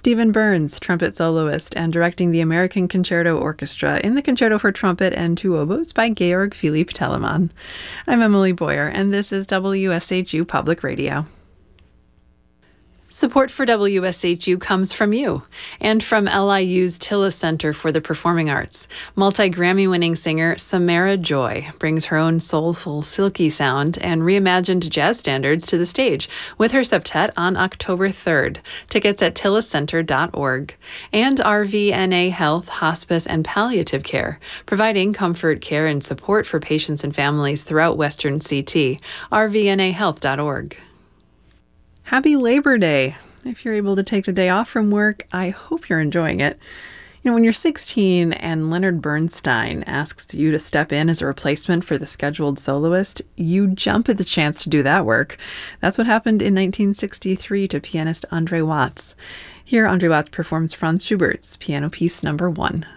Stephen Burns, trumpet soloist and directing the American Concerto Orchestra in the Concerto for Trumpet and Two Oboes by Georg Philipp Telemann. I'm Emily Boyer, and this is WSHU Public Radio. Support for WSHU comes from you and from LIU's Tillis Center for the Performing Arts. Multi-Grammy-winning singer Samara Joy brings her own soulful, silky sound and reimagined jazz standards to the stage with her septet on October 3rd. Tickets at tilliscenter.org. And RVNA Health, Hospice, and Palliative Care, providing comfort, care, and support for patients and families throughout Western CT. RVNAhealth.org. Happy Labor Day. If you're able to take the day off from work, I hope you're enjoying it. You know, when you're 16 and Leonard Bernstein asks you to step in as a replacement for the scheduled soloist, you jump at the chance to do that work. That's what happened in 1963 to pianist Andre Watts. Here, Andre Watts performs Franz Schubert's Piano Piece No. 1.